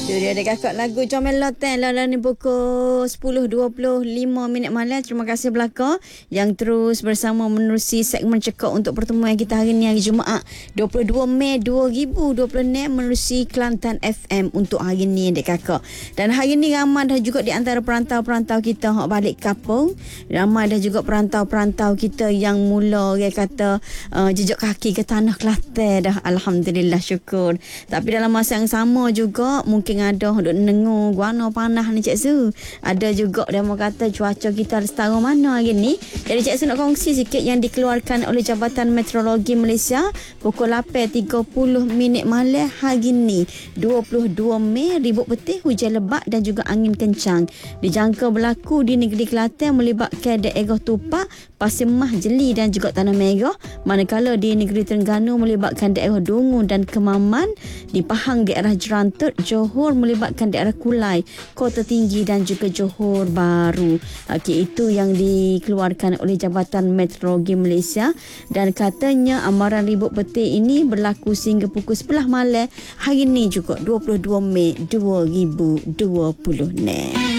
Itu dia dekat lagu Comel Loten lah ni pukul 10.25 malam. Terima kasih belakang yang terus bersama menerusi segmen cekak untuk pertemuan kita hari ni, hari Jumaat 22 Mei 2026 menerusi Kelantan FM untuk hari ni dek kakak. Dan hari ni ramai dah juga di antara perantau-perantau kita hak balik kampung. Ramai dah juga perantau-perantau kita yang mula dia kata jejak kaki ke tanah Kelantan dah. Alhamdulillah, syukur. Tapi dalam masa yang sama juga mungkin ada duk nengu guana panah ni Cik Su. Ada juga dia mau kata cuaca kita setara mana hari ni. Jadi Cik Su nak kongsi sikit yang dikeluarkan oleh Jabatan Meteorologi Malaysia pukul 8.30 malam hari ni 22 Mei. Ribut petih, hujan lebat dan juga angin kencang dijangka berlaku di negeri Kelantan melibatkan daerah Tupak, Pasir Mas, Jeli dan juga Tanah Merah. Manakala di negeri Terengganu melibatkan daerah Dungu dan Kemaman. Di Pahang daerah Jerantut, Johor melibatkan daerah Kulai, Kota Tinggi dan juga Johor Bahru. Itu yang dikeluarkan oleh Jabatan Meteorologi Malaysia. Dan katanya amaran ribut petih ini berlaku sehingga pukul 11 malam hari ini juga 22 Mei 2020 ni.